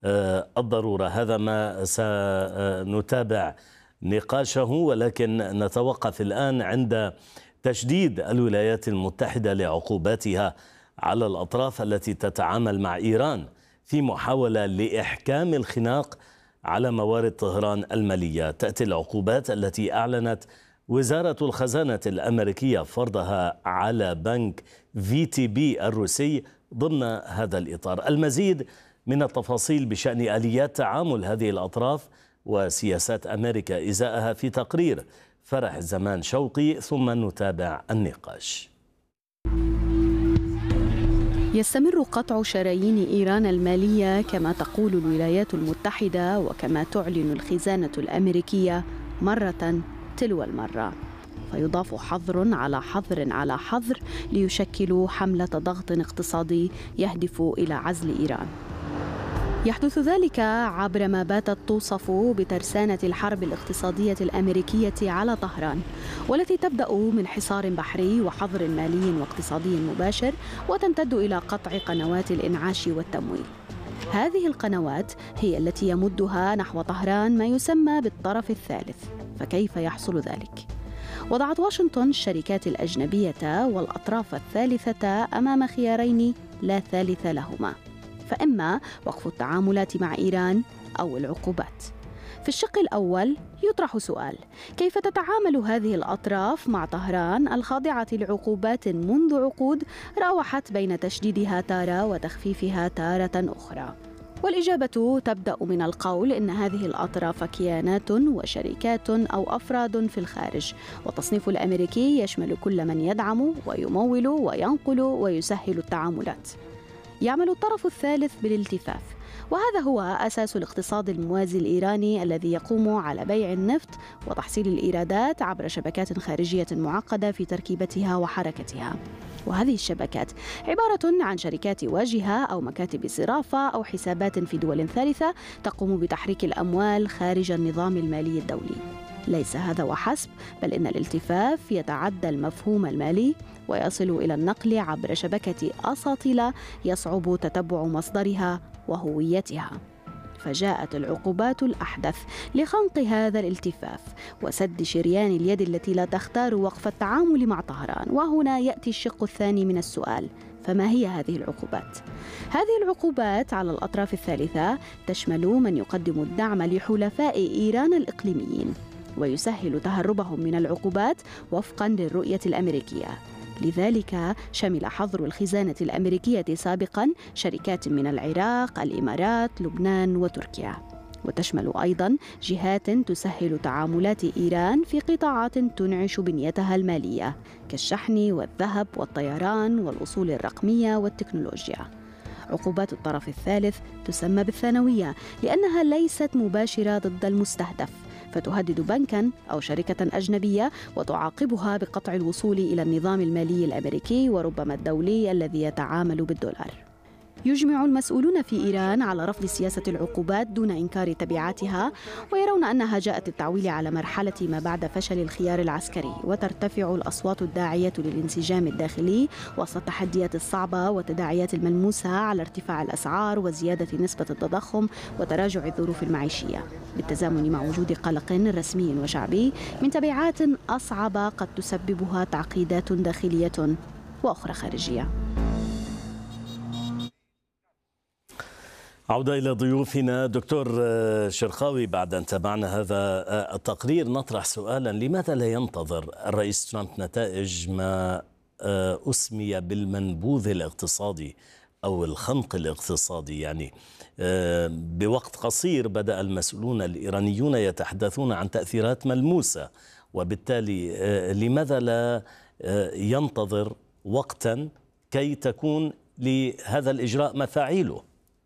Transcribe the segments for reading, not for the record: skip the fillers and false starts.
الضرورة. هذا ما سنتابع نقاشه، ولكن نتوقف الآن عند تشديد الولايات المتحدة لعقوباتها على الأطراف التي تتعامل مع إيران في محاولة لإحكام الخناق على موارد طهران المالية. تأتي العقوبات التي أعلنت وزارة الخزانة الأمريكية فرضها على بنك VTB الروسي ضمن هذا الإطار. المزيد من التفاصيل بشأن آليات تعامل هذه الأطراف وسياسات أمريكا إزاءها في تقرير فرح زمان شوقي، ثم نتابع النقاش. يستمر قطع شرايين إيران المالية كما تقول الولايات المتحدة وكما تعلن الخزانة الأمريكية مرة تلو المرة، فيضاف حظر على حظر على حظر ليشكلوا حملة ضغط اقتصادي يهدف إلى عزل إيران. يحدث ذلك عبر ما باتت توصف بترسانة الحرب الاقتصادية الأمريكية على طهران، والتي تبدأ من حصار بحري وحظر مالي واقتصادي مباشر وتمتد إلى قطع قنوات الإنعاش والتمويل. هذه القنوات هي التي يمدها نحو طهران ما يسمى بالطرف الثالث. فكيف يحصل ذلك؟ وضعت واشنطن الشركات الأجنبية والأطراف الثالثة أمام خيارين لا ثالث لهما، فإما وقف التعاملات مع إيران أو العقوبات. في الشق الأول يطرح سؤال: كيف تتعامل هذه الأطراف مع طهران الخاضعة لعقوبات منذ عقود راوحت بين تشديدها تارة وتخفيفها تارة أخرى؟ والإجابة تبدأ من القول إن هذه الأطراف كيانات وشركات أو أفراد في الخارج، والتصنيف الأمريكي يشمل كل من يدعم ويمول وينقل ويسهل التعاملات. يعمل الطرف الثالث بالالتفاف، وهذا هو أساس الاقتصاد الموازي الإيراني الذي يقوم على بيع النفط وتحصيل الإيرادات عبر شبكات خارجية معقدة في تركيبتها وحركتها. وهذه الشبكات عبارة عن شركات واجهة أو مكاتب صرافة أو حسابات في دول ثالثة تقوم بتحريك الأموال خارج النظام المالي الدولي. ليس هذا وحسب، بل إن الالتفاف يتعدى المفهوم المالي ويصل إلى النقل عبر شبكة أساطيل يصعب تتبع مصدرها وهويتها. فجاءت العقوبات الأحدث لخنق هذا الالتفاف وسد شريان اليد التي لا تختار وقف التعامل مع طهران. وهنا يأتي الشق الثاني من السؤال: فما هي هذه العقوبات؟ هذه العقوبات على الأطراف الثالثة تشمل من يقدم الدعم لحلفاء إيران الإقليميين ويسهل تهربهم من العقوبات وفقاً للرؤية الأمريكية. لذلك شمل حظر الخزانة الأمريكية سابقاً شركات من العراق، الإمارات، لبنان وتركيا، وتشمل أيضاً جهات تسهل تعاملات إيران في قطاعات تنعش بنيتها المالية كالشحن والذهب والطيران والأصول الرقمية والتكنولوجيا. عقوبات الطرف الثالث تسمى بالثانوية لأنها ليست مباشرة ضد المستهدف، فتهدد بنكاً أو شركة أجنبية وتعاقبها بقطع الوصول إلى النظام المالي الأمريكي وربما الدولي الذي يتعامل بالدولار. يجمع المسؤولون في إيران على رفض سياسة العقوبات دون إنكار تبعاتها، ويرون أنها جاءت للتعويل على مرحلة ما بعد فشل الخيار العسكري، وترتفع الأصوات الداعية للانسجام الداخلي وسط التحديات الصعبة والتداعيات الملموسة على ارتفاع الأسعار وزيادة نسبة التضخم وتراجع الظروف المعيشية، بالتزامن مع وجود قلق رسمي وشعبي من تبعات أصعب قد تسببها تعقيدات داخلية وأخرى خارجية. عودة إلى ضيوفنا. دكتور شرقاوي، بعد أن تابعنا هذا التقرير نطرح سؤالا: لماذا لا ينتظر الرئيس ترامب نتائج ما أسمي بالمنبوذ الاقتصادي أو الخنق الاقتصادي؟ يعني بوقت قصير بدأ المسؤولون الإيرانيون يتحدثون عن تأثيرات ملموسة، وبالتالي لماذا لا ينتظر وقتا كي تكون لهذا الإجراء مفاعيله؟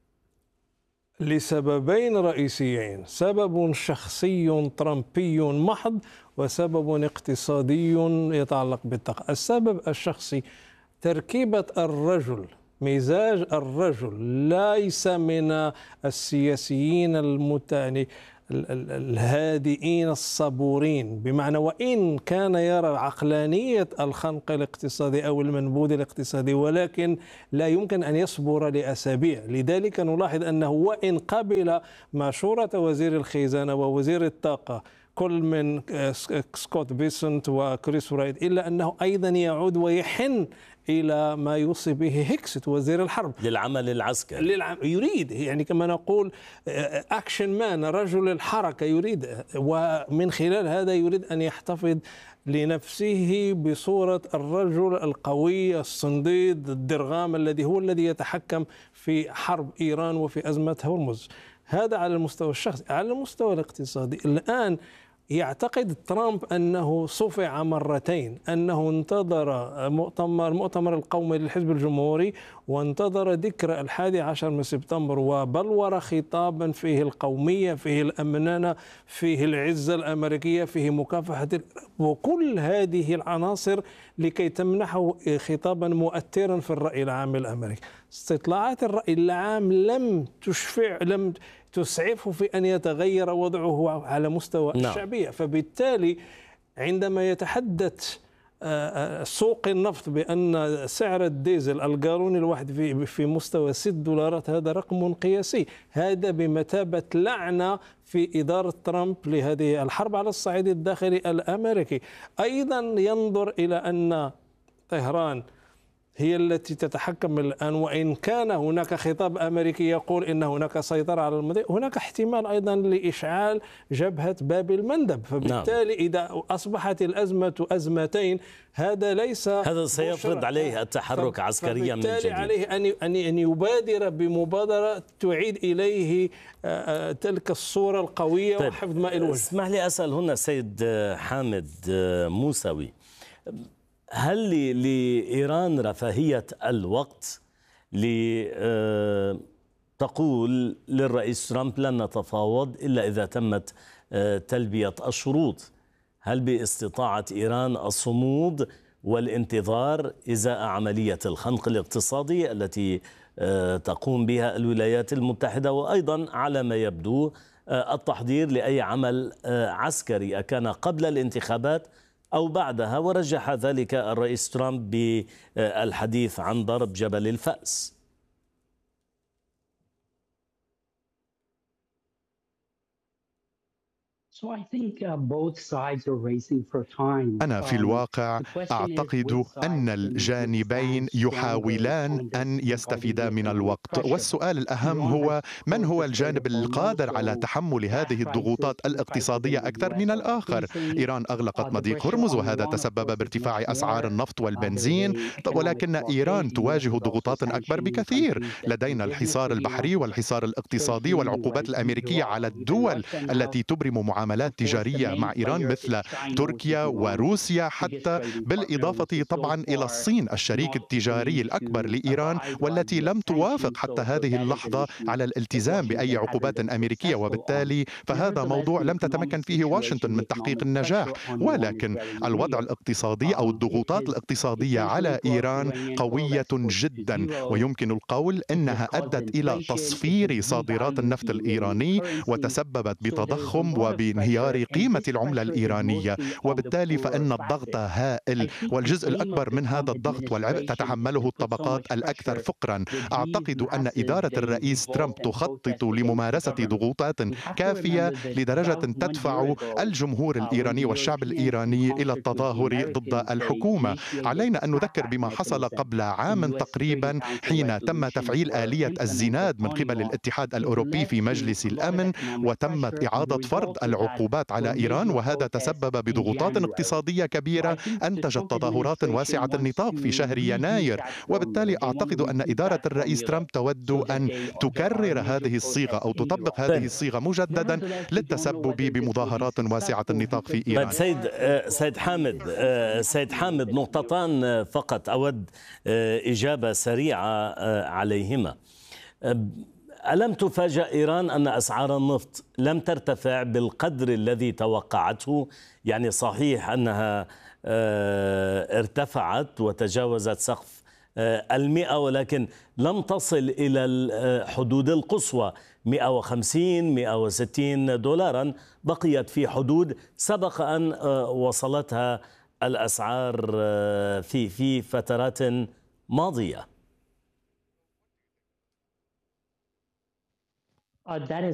لسببين رئيسيين: سبب شخصي ترامبي محض، وسبب اقتصادي يتعلق بالطاقة. السبب الشخصي: تركيبة الرجل، مزاج الرجل ليس من السياسيين الهادئين الصبورين، بمعنى وإن كان يرى عقلانية الخنق الاقتصادي أو المنبوذ الاقتصادي، ولكن لا يمكن أن يصبر لأسابيع. لذلك نلاحظ أنه وإن قبل مشورة وزير الخزانة ووزير الطاقة كل من سكوت بيسنت وكريس رايد، إلا أنه أيضا يعود ويحن إلى ما يوصي به هيكست وزير الحرب للعمل العسكري. يريد يعني كما نقول أكشن مان، رجل الحركة، يريد، ومن خلال هذا يريد أن يحتفظ لنفسه بصورة الرجل القوي الصنديد الدرغام الذي يتحكم في حرب إيران وفي أزمة هرمز. هذا على المستوى الشخصي. على المستوى الاقتصادي الآن يعتقد ترامب أنه صفع مرتين، أنه انتظر المؤتمر القومي للحزب الجمهوري وانتظر ذكرى 11 من سبتمبر وبلور خطابا فيه القومية، فيه الأمنانة، فيه العزة الأمريكية، فيه مكافحة وكل هذه العناصر لكي تمنحه خطابا مؤثرا في الرأي العام الأمريكي. استطلاعات الرأي العام لم تسعفه في أن يتغير وضعه على مستوى الشعبية. فبالتالي عندما يتحدث سوق النفط بأن سعر الديزل الجالون الواحد في مستوى $6، هذا رقم قياسي. هذا بمثابة لعنة في إدارة ترامب لهذه الحرب على الصعيد الداخلي الأمريكي. أيضا ينظر إلى أن طهران هي التي تتحكم الآن، وإن كان هناك خطاب أمريكي يقول إن هناك سيطرة على المضيق، هناك احتمال أيضا لإشعال جبهة باب المندب. فبالتالي إذا أصبحت الأزمة أزمتين، هذا سيفرض عليه التحرك عسكريا من جديد. فبالتالي عليه أن يبادر بمبادرة تعيد إليه تلك الصورة القوية وحفظ ماء الوجه. اسمح لي أسأل هنا سيد حامد موسوي، هل لإيران رفاهية الوقت لتقول للرئيس ترامب لن نتفاوض إلا إذا تمت تلبية الشروط؟ هل باستطاعة إيران الصمود والانتظار إزاء عملية الخنق الاقتصادي التي تقوم بها الولايات المتحدة، وأيضا على ما يبدو التحضير لأي عمل عسكري أكان قبل الانتخابات أو بعدها؟ ورجح ذلك الرئيس ترامب بالحديث عن ضرب جبل الفأس. أنا في الواقع أعتقد أن الجانبين يحاولان أن يستفيدا من الوقت، والسؤال الأهم هو من هو الجانب القادر على تحمل هذه الضغوطات الاقتصادية أكثر من الآخر. إيران أغلقت مضيق هرمز وهذا تسبب بارتفاع أسعار النفط والبنزين، ولكن إيران تواجه ضغوطات أكبر بكثير. لدينا الحصار البحري والحصار الاقتصادي والعقوبات الأمريكية على الدول التي تبرم معاملات تجارية مع إيران مثل تركيا وروسيا، حتى بالإضافة طبعا إلى الصين الشريك التجاري الأكبر لإيران، والتي لم توافق حتى هذه اللحظة على الالتزام بأي عقوبات أمريكية. وبالتالي فهذا موضوع لم تتمكن فيه واشنطن من تحقيق النجاح. ولكن الوضع الاقتصادي أو الضغوطات الاقتصادية على إيران قوية جدا، ويمكن القول أنها أدت إلى تصفير صادرات النفط الإيراني وتسببت بتضخم وبانهيار قيمة العملة الإيرانية. وبالتالي فإن الضغط هائل، والجزء الأكبر من هذا الضغط والعبء تتحمله الطبقات الأكثر فقرا. أعتقد أن إدارة الرئيس ترامب تخطط لممارسة ضغوطات كافية لدرجة تدفع الجمهور الإيراني والشعب الإيراني إلى التظاهر ضد الحكومة. علينا أن نذكر بما حصل قبل عام تقريبا حين تم تفعيل آلية الزناد من قبل الاتحاد الأوروبي في مجلس الأمن، وتمت إعادة فرض العقوبات على إيران، وهذا تسبب بضغوطات اقتصادية كبيرة أنتجت تظاهرات واسعة النطاق في شهر يناير. وبالتالي أعتقد أن إدارة الرئيس ترامب تود أن تكرر هذه الصيغة أو تطبق هذه الصيغة مجددا للتسبب بمظاهرات واسعة النطاق في إيران. سيد حامد، نقطتان فقط أود إجابة سريعة عليهما. ألم تفاجأ إيران أن أسعار النفط لم ترتفع بالقدر الذي توقعته؟ يعني صحيح أنها ارتفعت وتجاوزت سقف 100، ولكن لم تصل إلى الحدود القصوى 150 160 دولارا، بقيت في حدود سبق أن وصلتها الأسعار في فترات ماضية.